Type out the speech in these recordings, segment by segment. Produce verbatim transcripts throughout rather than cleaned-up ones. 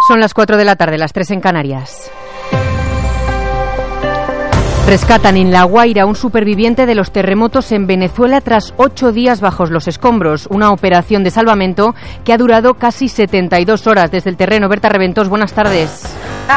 Son las cuatro de la tarde, las tres en Canarias. Rescatan en La Guaira un superviviente de los terremotos en Venezuela tras ocho días bajo los escombros. Una operación de salvamento que ha durado casi setenta y dos horas. Desde el terreno, Berta Reventós, buenas tardes.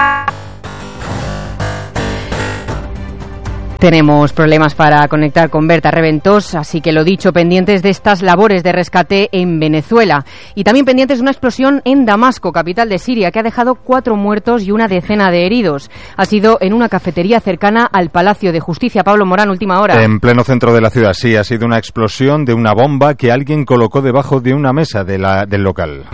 Tenemos problemas para conectar con Berta Reventós, así que lo dicho, pendientes de estas labores de rescate en Venezuela. Y también pendientes de una explosión en Damasco, capital de Siria, que ha dejado cuatro muertos y una decena de heridos. Ha sido en una cafetería cercana al Palacio de Justicia. Pablo Morán, última hora. En pleno centro de la ciudad, sí, ha sido una explosión de una bomba que alguien colocó debajo de una mesa de la, del local.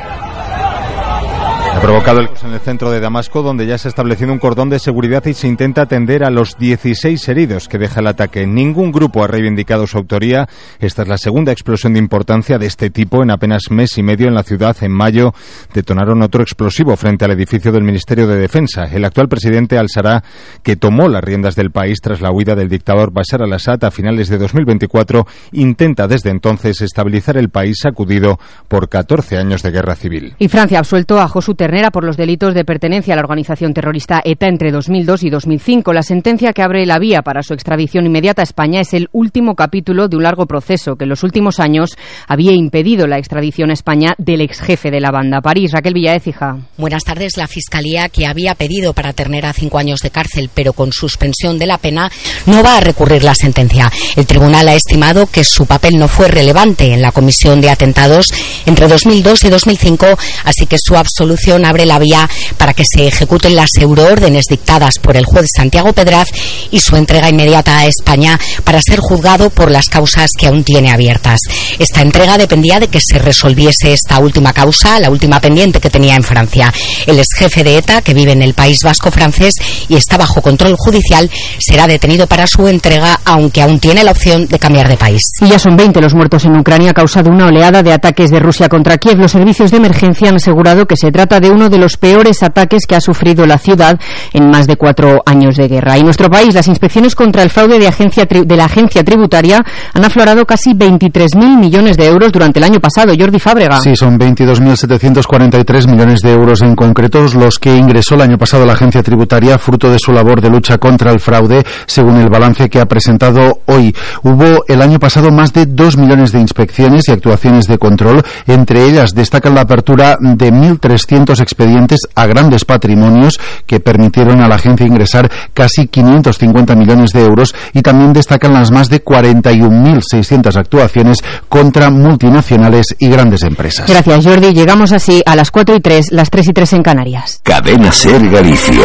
Ha provocado el caos en el centro de Damasco, donde ya se ha establecido un cordón de seguridad y se intenta atender a los dieciséis heridos que deja el ataque. Ningún grupo ha reivindicado su autoría. Esta es la segunda explosión de importancia de este tipo en apenas mes y medio en la ciudad. En mayo detonaron otro explosivo frente al edificio del Ministerio de Defensa. El actual presidente al-Sarraj, que tomó las riendas del país tras la huida del dictador Bashar al-Assad a finales de dos mil veinticuatro, intenta desde entonces estabilizar el país sacudido por catorce años de guerra civil. Y Francia ha absuelto a Josu Ternera por los delitos de pertenencia a la organización terrorista ETA entre dos mil dos y dos mil cinco. La sentencia que abre la vía para su extradición inmediata a España es el último capítulo de un largo proceso que en los últimos años había impedido la extradición a España del exjefe de la banda. París, Raquel Villaécija. Buenas tardes. La Fiscalía, que había pedido para Ternera cinco años de cárcel, pero con suspensión de la pena, no va a recurrir la sentencia. El tribunal ha estimado que su papel no fue relevante en la comisión de atentados entre dos mil dos y dos mil cinco, así que su absolución abre la vía para que se ejecuten las euroórdenes dictadas por el juez Santiago Pedraz y su entrega inmediata a España para ser juzgado por las causas que aún tiene abiertas. Esta entrega dependía de que se resolviese esta última causa, la última pendiente que tenía en Francia. El exjefe de ETA, que vive en el País Vasco francés y está bajo control judicial, será detenido para su entrega, aunque aún tiene la opción de cambiar de país. Y ya son veinte los muertos en Ucrania a causa de una oleada de ataques de Rusia contra Kiev. Los servicios de emergencia han asegurado que se trata de uno de los peores ataques que ha sufrido la ciudad en más de cuatro años de guerra. Y en nuestro país, las inspecciones contra el fraude de, agencia, de la agencia tributaria han aflorado casi veintitrés mil millones de euros durante el año pasado. Jordi Fábrega. Sí, son veintidós mil setecientos cuarenta y tres millones de euros en concreto los que ingresó el año pasado la agencia tributaria, fruto de su labor de lucha contra el fraude, según el balance que ha presentado hoy. Hubo el año pasado más de dos millones de inspecciones y actuaciones de control. Entre ellas destacan la apertura de mil trescientos expedientes a grandes patrimonios que permitieron a la agencia ingresar casi quinientos cincuenta millones de euros, y también destacan las más de cuarenta y un mil seiscientas actuaciones contra multinacionales y grandes empresas. Gracias, Jordi. Llegamos así a las cuatro y tres, las tres y tres en Canarias. Cadena Ser Galicia.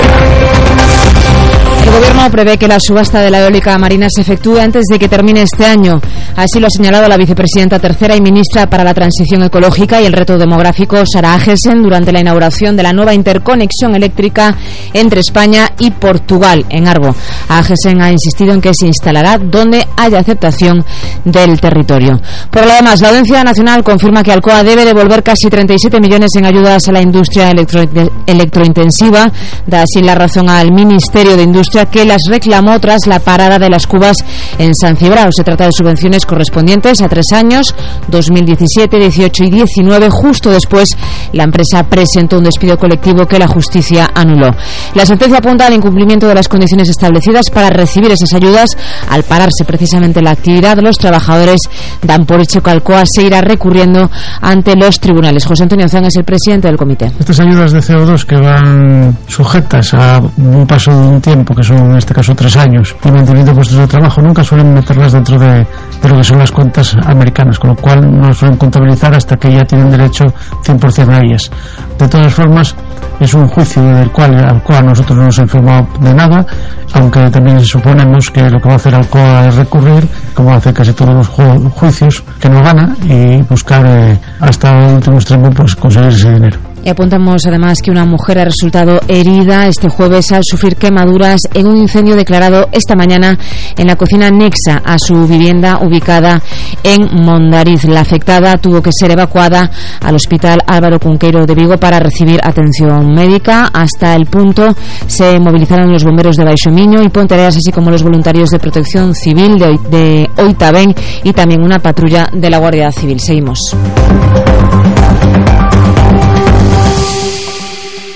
El Gobierno prevé que la subasta de la eólica marina se efectúe antes de que termine este año. Así lo ha señalado la vicepresidenta tercera y ministra para la Transición Ecológica y el Reto Demográfico, Sara Agesen, durante la inauguración de la nueva interconexión eléctrica entre España y Portugal, en Arbo. Agesen ha insistido en que se instalará donde haya aceptación del territorio. Por lo demás, la Audiencia Nacional confirma que Alcoa debe devolver casi treinta y siete millones en ayudas a la industria electro, electrointensiva. Da así la razón al Ministerio de Industria, que las reclamó tras la parada de las cubas en San Cibrao. Se trata de subvenciones correspondientes a tres años, dos mil diecisiete, dieciocho y diecinueve. Justo después, la empresa presentó un despido colectivo que la justicia anuló. La sentencia apunta al incumplimiento de las condiciones establecidas para recibir esas ayudas. Al pararse precisamente la actividad, los trabajadores dan por hecho que Alcoa se irá recurriendo ante los tribunales. José Antonio Zan es el presidente del comité. Estas ayudas de C O dos que van sujetas a un paso de un tiempo, que son en este caso tres años, y mantenimiento de puestos de trabajo, nunca suelen meterlas dentro de, de lo que son las cuentas americanas, con lo cual no suelen contabilizar hasta que ya tienen derecho cien por ciento a ellas. De todas formas, es un juicio del cual Alcoa nosotros no nos hemos informado de nada, aunque también suponemos que lo que va a hacer Alcoa es recurrir, como hace casi todos los ju- juicios, que no gana, y buscar eh, hasta el último extremo pues conseguir ese dinero. Y apuntamos además que una mujer ha resultado herida este jueves al sufrir quemaduras en un incendio declarado esta mañana en la cocina anexa a su vivienda ubicada en Mondariz. La afectada tuvo que ser evacuada al Hospital Álvaro Cunqueiro de Vigo para recibir atención médica. Hasta el punto se movilizaron los bomberos de Baixomiño y Ponteareas, así como los voluntarios de Protección Civil de, de Oitabén y también una patrulla de la Guardia Civil. Seguimos.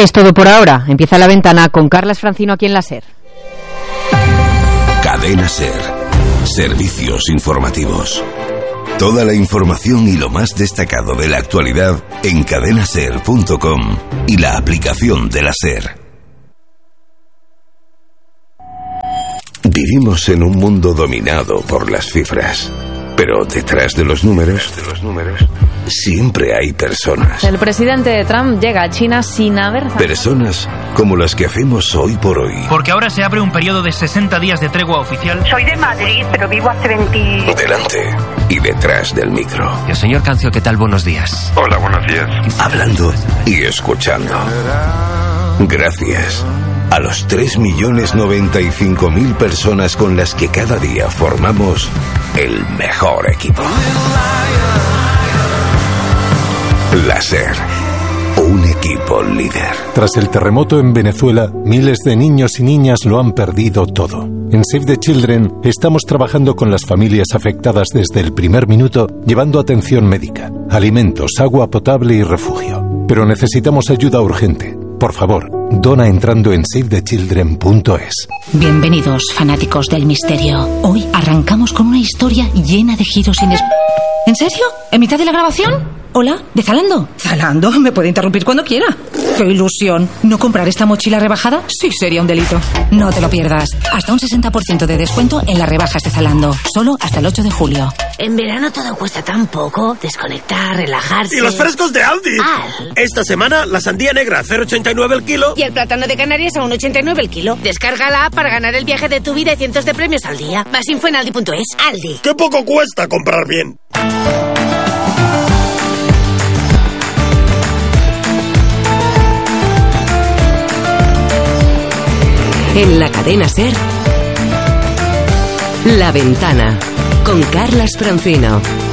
Es todo por ahora. Empieza La Ventana con Carlas Francino aquí en la SER. Cadena SER. Servicios informativos. Toda la información y lo más destacado de la actualidad en cadena ser punto com y la aplicación de la SER. Vivimos en un mundo dominado por las cifras. Pero detrás de los números, de los números, siempre hay personas. El presidente Trump llega a China sin haber... Personas como las que hacemos hoy por hoy. Porque ahora se abre un periodo de sesenta días de tregua oficial. Soy de Madrid, pero vivo hace veinte... Delante y detrás del micro. El señor Cancio, ¿qué tal? Buenos días. Hola, buenos días. Hablando y escuchando. Gracias a los tres millones noventa y cinco mil personas con las que cada día formamos el mejor equipo. La SER, un equipo líder. Tras el terremoto en Venezuela, miles de niños y niñas lo han perdido todo. En Save the Children estamos trabajando con las familias afectadas desde el primer minuto, llevando atención médica, alimentos, agua potable y refugio. Pero necesitamos ayuda urgente. Por favor, dona entrando en save the children punto es. Bienvenidos, fanáticos del misterio. Hoy arrancamos con una historia llena de giros inesperados. ¿En serio? ¿En mitad de la grabación? Hola, ¿de Zalando? ¿Zalando? ¿Me puede interrumpir cuando quiera? ¡Qué ilusión! ¿No comprar esta mochila rebajada? Sí, sería un delito. No te lo pierdas. Hasta un sesenta por ciento de descuento en las rebajas de Zalando. Solo hasta el ocho de julio. En verano todo cuesta tan poco. Desconectar, relajarse... ¡Y los frescos de Aldi! Al. Esta semana la sandía negra a cero coma ochenta y nueve el kilo. Y el plátano de Canarias a uno coma ochenta y nueve el kilo. Descárgala para ganar el viaje de tu vida y cientos de premios al día. Más info en aldi punto es. Aldi. ¡Qué poco cuesta comprar bien! En la cadena SER, La Ventana, con Carlas Francino.